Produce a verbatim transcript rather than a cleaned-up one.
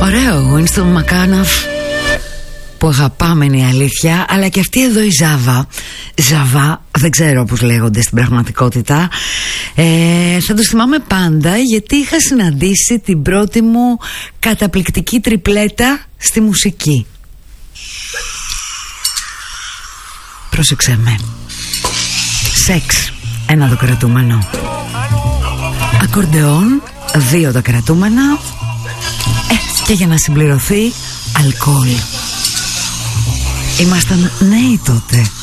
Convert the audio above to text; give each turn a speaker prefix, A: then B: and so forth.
A: Ωραίο, Winston McAnuff, που αγαπάμε είναι η αλήθεια. Αλλά και αυτή εδώ η Ζάβα, Ζαβά, δεν ξέρω πώς λέγονται στην πραγματικότητα, ε, θα τους θυμάμαι πάντα, γιατί είχα συναντήσει την πρώτη μου καταπληκτική τριπλέτα στη μουσική. Πρόσεξε με. Σεξ, ένα το κρατούμενο. Ακορντεόν, δύο τα κρατούμενα. Ε, και για να συμπληρωθεί, αλκοόλ. Ήμασταν νέοι τότε.